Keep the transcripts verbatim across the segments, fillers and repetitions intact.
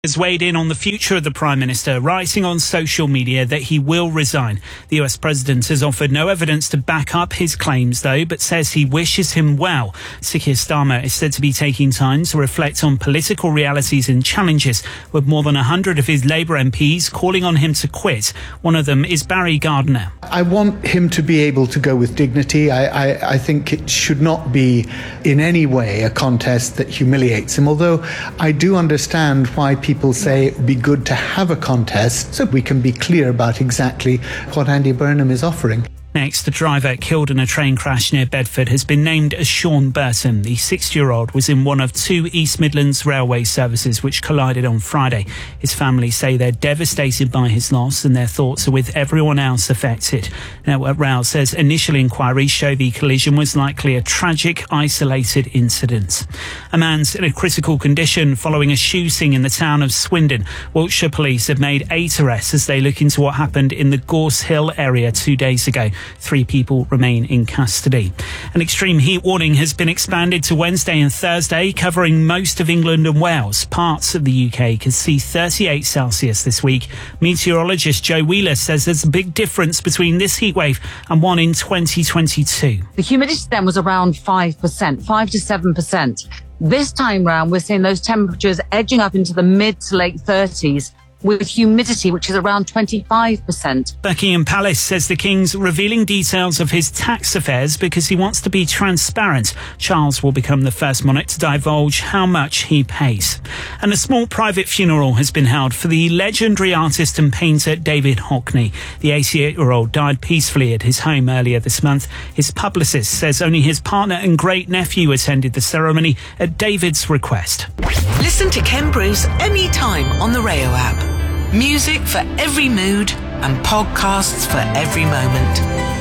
has weighed in on the future of the Prime Minister, writing on social media that he will resign. The U S President has offered no evidence to back up his claims, though, but says he wishes him well. Sir Keir Starmer is said to be taking time to reflect on political realities and challenges, with more than one hundred of his Labour M Ps calling on him to quit. One of them is Barry Gardiner. I want him to be able to go with dignity. I, I, I think it should not be in any way a contest that humiliates him, although I do understand why people People say it would be good to have a contest so we can be clear about exactly what Andy Burnham is offering. Next, the driver killed in a train crash near Bedford has been named as Sean Burton. The sixty-year-old was in one of two East Midlands railway services which collided on Friday. His family say they're devastated by his loss and their thoughts are with everyone else affected. Now, R A L says initial inquiries show the collision was likely a tragic, isolated incident. A man's in a critical condition following a shooting in the town of Swindon. Wiltshire police have made eight arrests as they look into what happened in the Gorse Hill area two days ago. Three people remain in custody. An extreme heat warning has been expanded to Wednesday and Thursday, covering most of England and Wales. Parts of the U K could see thirty-eight Celsius this week. Meteorologist Joe Wheeler says there's a big difference between this heatwave and one in twenty twenty-two. The humidity then was around five percent, five to seven percent. This time round, we're seeing those temperatures edging up into the mid to late thirties. With humidity, which is around twenty-five percent. Buckingham Palace says the King's revealing details of his tax affairs because he wants to be transparent. Charles will become the first monarch to divulge how much he pays. And a small private funeral has been held for the legendary artist and painter David Hockney. The eighty-eight-year-old died peacefully at his home earlier this month. His publicist says only his partner and great-nephew attended the ceremony at David's request. Listen to Ken Bruce anytime on the Rayo app. Music for every mood and podcasts for every moment.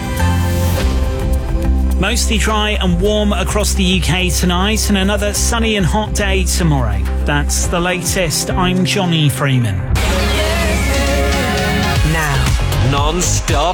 Mostly dry and warm across the U K tonight and another sunny and hot day tomorrow. That's the latest. I'm Johnny Freeman. Now, non-stop